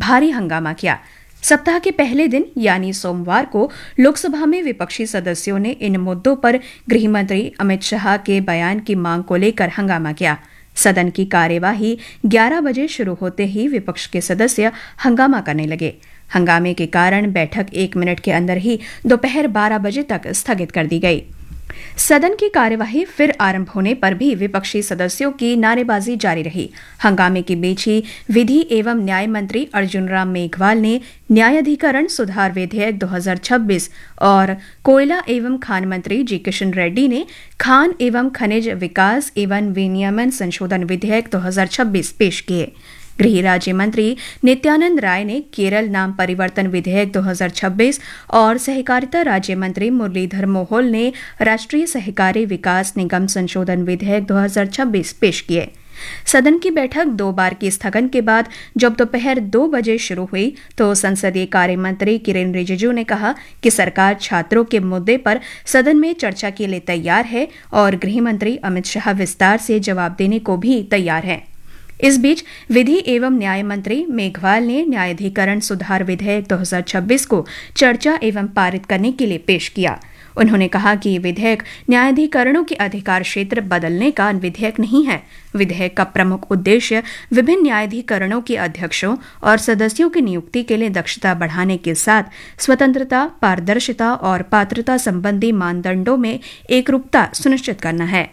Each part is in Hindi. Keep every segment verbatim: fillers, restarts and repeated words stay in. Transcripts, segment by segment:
भारी हंगामा किया। सप्ताह के पहले दिन यानी सोमवार को लोकसभा में विपक्षी सदस्यों ने इन मुद्दों पर गृहमंत्री अमित शाह के बयान की मांग को लेकर हंगामा किया। सदन की कार्यवाही ग्यारह बजे शुरू होते ही विपक्ष के सदस्य हंगामा करने लगे। हंगामे के कारण बैठक एक मिनट के अंदर ही दोपहर बारह बजे तक स्थगित कर दी गई। सदन की कार्यवाही फिर आरंभ होने पर भी विपक्षी सदस्यों की नारेबाजी जारी रही। हंगामे के बीच ही विधि एवं न्याय मंत्री अर्जुन राम मेघवाल ने न्यायाधिकरण सुधार विधेयक दो हज़ार छब्बीस और कोयला एवं खान मंत्री जी किशन रेड्डी ने खान एवं खनिज विकास एवं विनियमन संशोधन विधेयक दो हज़ार छब्बीस पेश किए। गृह राज्य मंत्री नित्यानंद राय ने केरल नाम परिवर्तन विधेयक दो हज़ार छब्बीस और सहकारिता राज्य मंत्री मुरलीधर मोहोल ने राष्ट्रीय सहकारी विकास निगम संशोधन विधेयक दो हज़ार छब्बीस पेश किए। सदन की बैठक दो बार की स्थगन के बाद जब दोपहर दो बजे शुरू हुई तो संसदीय कार्य मंत्री किरेन रिजिजू ने कहा कि सरकार छात्रों के मुद्दे पर सदन में चर्चा के लिए तैयार है और गृह मंत्री अमित शाह विस्तार से जवाब देने को भी तैयार हैं। इस बीच विधि एवं न्याय मंत्री मेघवाल ने न्यायाधिकरण सुधार विधेयक दो हज़ार छब्बीस को चर्चा एवं पारित करने के लिए पेश किया। उन्होंने कहा कि ये विधेयक न्यायाधिकरणों के अधिकार क्षेत्र बदलने का विधेयक नहीं है। विधेयक का प्रमुख उद्देश्य विभिन्न न्यायाधिकरणों के अध्यक्षों और सदस्यों की नियुक्ति के लिए दक्षता बढ़ाने के साथ स्वतंत्रता, पारदर्शिता और पात्रता संबंधी मानदंडों में एकरूपता सुनिश्चित करना है।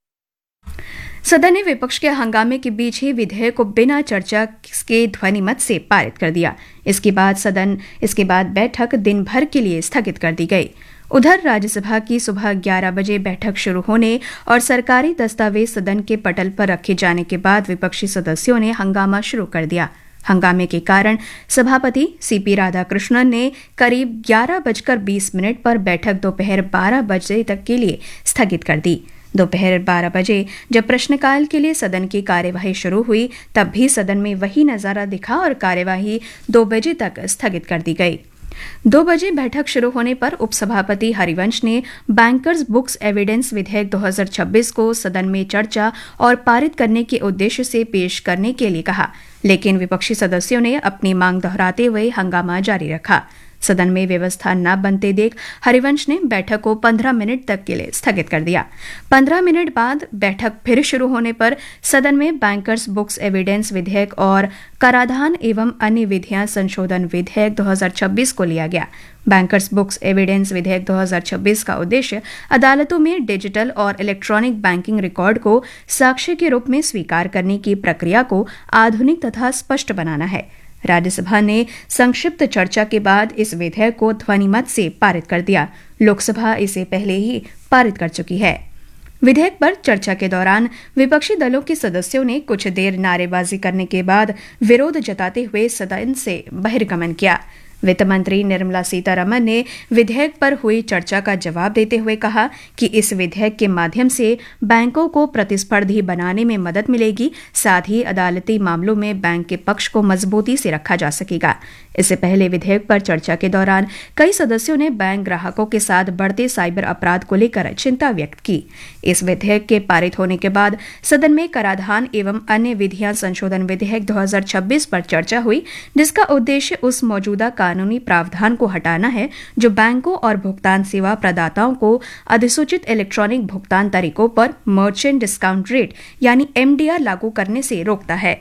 सदन ने विपक्ष के हंगामे के बीच ही विधेयक को बिना चर्चा के ध्वनिमत से पारित कर दिया। इसके बाद सदन इसके बाद बैठक दिन भर के लिए स्थगित कर दी गई। उधर राज्यसभा की सुबह ग्यारह बजे बैठक शुरू होने और सरकारी दस्तावेज सदन के पटल पर रखे जाने के बाद विपक्षी सदस्यों ने हंगामा शुरू कर दिया। हंगामे के कारण सभापति सीपी राधाकृष्णन ने करीब ग्यारह बजकर बीस मिनट पर बैठक दोपहर बारह बजे तक के लिए स्थगित कर दी। दोपहर बारह बजे जब प्रश्नकाल के लिए सदन की कार्यवाही शुरू हुई तब भी सदन में वही नजारा दिखा और कार्यवाही दो बजे तक स्थगित कर दी गई। दो बजे बैठक शुरू होने पर उपसभापति हरिवंश ने बैंकर्स बुक्स एविडेंस विधेयक दो हज़ार छब्बीस को सदन में चर्चा और पारित करने के उद्देश्य से पेश करने के लिए कहा, लेकिन विपक्षी सदस्यों ने अपनी मांग दोहराते हुए हंगामा जारी रखा। सदन में व्यवस्था न बनते देख हरिवंश ने बैठक को पंद्रह मिनट तक के लिए स्थगित कर दिया। पंद्रह मिनट बाद बैठक फिर शुरू होने पर सदन में बैंकर्स बुक्स एविडेंस विधेयक और कराधान एवं अन्य विधियां संशोधन विधेयक दो हज़ार छब्बीस को लिया गया। बैंकर्स बुक्स एविडेंस विधेयक दो हज़ार छब्बीस का उद्देश्य अदालतों में डिजिटल और इलेक्ट्रॉनिक बैंकिंग रिकॉर्ड को साक्ष्य के रूप में स्वीकार करने की प्रक्रिया को आधुनिक तथा स्पष्ट बनाना है। राज्यसभा ने संक्षिप्त चर्चा के बाद इस विधेयक को ध्वनिमत से पारित कर दिया। लोकसभा इसे पहले ही पारित कर चुकी है। विधेयक पर चर्चा के दौरान विपक्षी दलों के सदस्यों ने कुछ देर नारेबाजी करने के बाद विरोध जताते हुए सदन से बहिर्गमन किया। वित्त मंत्री निर्मला सीतारमण ने विधेयक पर हुई चर्चा का जवाब देते हुए कहा कि इस विधेयक के माध्यम से बैंकों को प्रतिस्पर्धी बनाने में मदद मिलेगी, साथ ही अदालती मामलों में बैंक के पक्ष को मजबूती से रखा जा सकेगा। इससे पहले विधेयक पर चर्चा के दौरान कई सदस्यों ने बैंक ग्राहकों के साथ बढ़ते साइबर अपराध को लेकर चिंता व्यक्त की। इस विधेयक के पारित होने के बाद सदन में कराधान एवं अन्य विधियां संशोधन विधेयक दो हज़ार छब्बीस पर चर्चा हुई, जिसका उद्देश्य उस मौजूदा कानूनी प्रावधान को हटाना है जो बैंकों और भुगतान सेवा प्रदाताओं को अधिसूचित इलेक्ट्रॉनिक भुगतान तरीकों पर मर्चेंट डिस्काउंट रेट यानी एम डी आर लागू करने से रोकता है।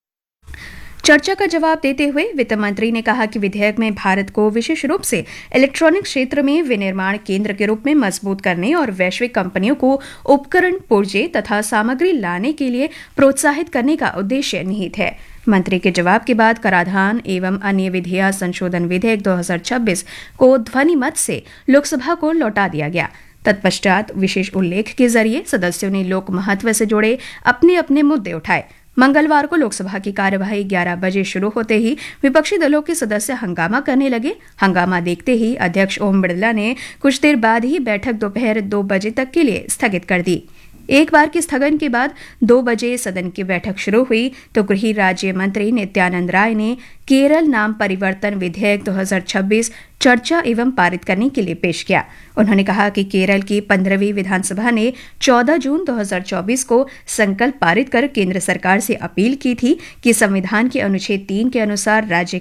चर्चा का जवाब देते हुए वित्त मंत्री ने कहा कि विधेयक में भारत को विशेष रूप से इलेक्ट्रॉनिक क्षेत्र में विनिर्माण केंद्र के रूप में मजबूत करने और वैश्विक कंपनियों को उपकरण, पुर्जे तथा सामग्री लाने के लिए प्रोत्साहित करने का उद्देश्य निहित है। मंत्री के जवाब के बाद कराधान एवं अन्य विधियां संशोधन विधेयक दो हज़ार छब्बीस को ध्वनिमत से लोकसभा को लौटा दिया गया। तत्पश्चात विशेष उल्लेख के जरिए सदस्यों ने लोक महत्व से जुड़े अपने अपने मुद्दे उठाए। मंगलवार को लोकसभा की कार्यवाही ग्यारह बजे शुरू होते ही विपक्षी दलों के सदस्य हंगामा करने लगे। हंगामा देखते ही अध्यक्ष ओम बिरला ने कुछ देर बाद ही बैठक दोपहर दो बजे तक के लिए स्थगित कर दी। एक बार के स्थगन के बाद दो बजे सदन की बैठक शुरू हुई तो गृह राज्य मंत्री नित्यानंद राय ने केरल नाम परिवर्तन विधेयक दो हज़ार छब्बीस चर्चा एवं पारित करने के लिए पेश किया। उन्होंने कहा कि केरल की पंद्रहवीं विधानसभा ने चौदह जून दो हज़ार चौबीस को संकल्प पारित कर केंद्र सरकार से अपील की थी कि संविधान के अनुच्छेद तीन के अनुसार राज्य